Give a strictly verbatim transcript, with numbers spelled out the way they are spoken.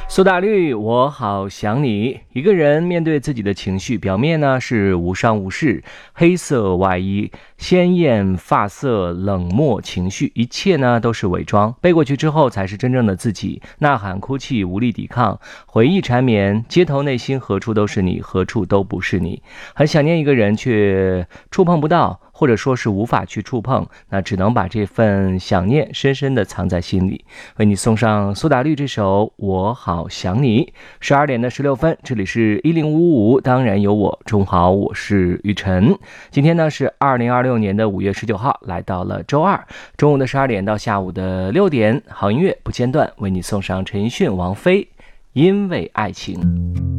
苏打绿，我好想你。一个人面对自己的情绪，表面呢是无伤无事，黑色外衣，鲜艳发色，冷漠情绪，一切呢都是伪装，背过去之后才是真正的自己。呐喊哭泣，无力抵抗，回忆缠绵，街头内心何处都是你，何处都不是你。很想念一个人，却触碰不到，或者说是无法去触碰，那只能把这份想念深深地藏在心里。为你送上苏打绿这首《我好想你》。十二点的十六分，这里是一零五五，当然有我。中午好，我是雨晨。今天呢是二零二六年的五月十九号，来到了周二中午的十二点到下午的六点，好音乐不间断，为你送上陈奕迅、王菲《因为爱情》。